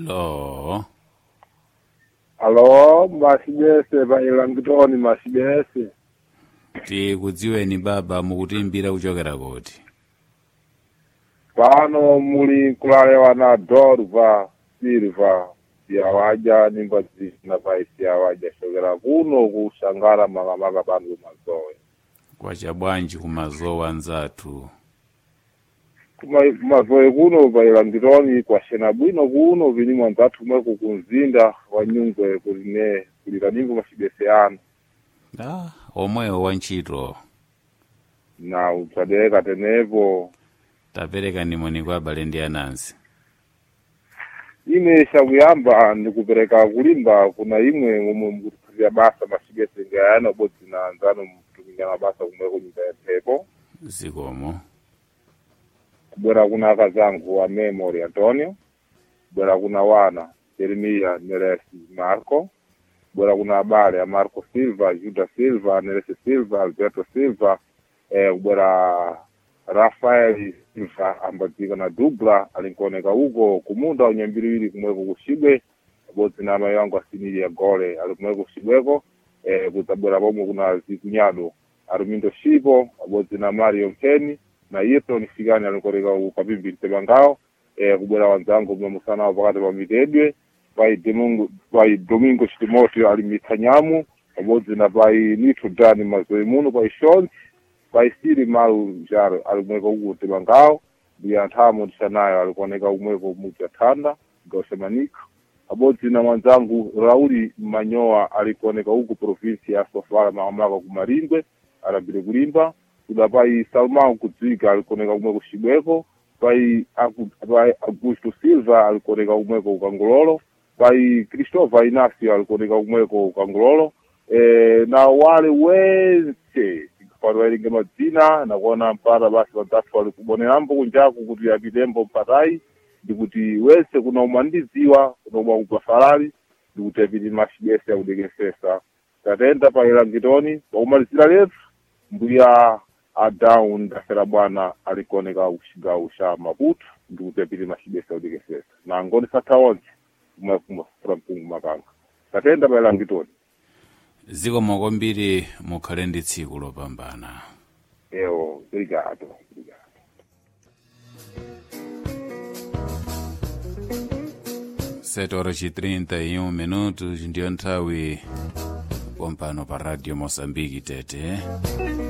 Lo. Alo, masibese bailangitoni masibese. Tikudziweni baba mukutimbira kuchokera kuti. Pano muli kulalewa na Dorva Silva yawaja nimba zina paisi yawaja shogera kuno kushangara makamaka bandu mazowe. Kwacha bwanji kumazowa nzathu. Kumazowe kuno bailangitoni kwa shena bwino kuno vinimwa nzathu mweko kunzinda wanyungwe kuline kulikanimbo masibese yanu. Omweyo wa ntchito. Na utsadeka tenevo. Tapereka nimoni kwa abale ndi anansi. Ine shakuyamba ndikupereka kulimba kuna imwe ngomwe mkutuzia basa masibese ngayana bodzi na nzano mtuminya mabasa kumweko nyumba ya pepo. Zikomo. Kubwera kuna akazangu wa Memory Antonio. Kubwera kuna wana Jeremia Neresi Marco. Kubwera kuna abale ya Marco Silva, Juda Silva, Neresi Silva, Alberto Silva. Kubwera Rafael Silva ambatika na Dubla alinkoneka uko kumunda unyambiriwiri kumweko kushibwe bodzi na amayi wangu asinili ya gole alikumweko kushibweko kutabwera pomwe kuna zikunyado Arumindo Shipo bodzi na Mario Mkeni na yeto nifikani alinkoneka ukapimbi ntebangao kubwera wanzangu mwamusana pakati pa mitedwe pai Domingo Chitimotio alimitanyamu bodzi na pai Nitro Dani Mazoe Muno pai Shonzi paisiri malu njaro alimweko ukuti bangao ndiya ntamo ndishanayo alikuoneka umweko mucha thanda gaushemanika abodzi na mwanzangu Rauli Manyoa alikuoneka uku provinsi ya Sofala maamlaka kumaringwe arabire kulimba kuda pai Salmão kudzika alikuoneka umweko Shibweko pai Augusto Silva alikuoneka umweko ukangololo pai Cristóvão Inácio alikuoneka umweko ukangololo na wale wense paruwaringe madzina nakuona mpata basi vatatu walikubonerambo kunjaku kuti yapitembo mpatai ndikuti wese kuna umandiziwa kuna umwa farali ndikuti yapiti mashibese ya udekesesa tatenda pa Ilangitoni paumalizira letu mbuya Adamu ndafera bwana alikuoneka ushigawu sha Maputo ndikuti yapiti mashibese ya udekesesa na ngoni sata onse kumafura mpungu makanga tatenda pa Ilangitoni. Zikomo kwambiri mukhale ndi tsiku lopambana. Obrigado. 7:31 ndiyo nthawi pompano pa Radio Mosambiki Tete.